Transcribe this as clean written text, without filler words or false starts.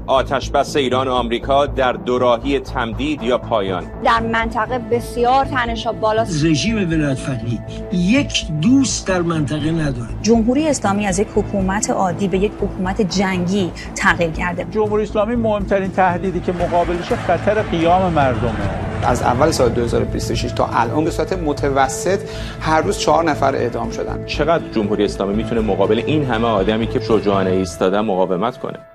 آتش بس ایران و آمریکا در دوراهی تمدید یا پایان. در منطقه بسیار تنش‌ها بالاست. رژیم ولایت فقیه یک دوست در منطقه نداره. جمهوری اسلامی از یک حکومت عادی به یک حکومت جنگی تغییر کرده. جمهوری اسلامی مهمترین تهدیدی که مقابلش خطر قیام مردمه. از اول سال 2026 تا الان به صورت متوسط هر روز 4 نفر اعدام شدن. چقدر جمهوری اسلامی میتونه مقابل این همه آدمی که شجاعانه ایستادن مقاومت کنه؟